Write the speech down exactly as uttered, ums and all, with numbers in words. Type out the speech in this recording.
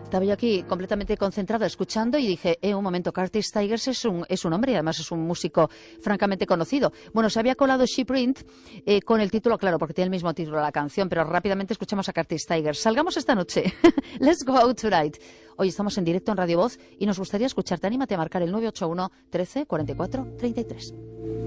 Estaba yo aquí completamente concentrada escuchando y dije, eh, un momento, Curtis Tigers es un, es un hombre y además es un músico francamente conocido. Bueno, se había colado Sheprint eh, con el título, claro, porque tiene el mismo título la canción, pero rápidamente escuchamos a Curtis Tigers. Salgamos esta noche. Let's go out tonight. Hoy estamos en directo en Radio Voz y nos gustaría escucharte. Anímate a marcar el nueve ocho uno, trece, cuarenta y cuatro, treinta y tres.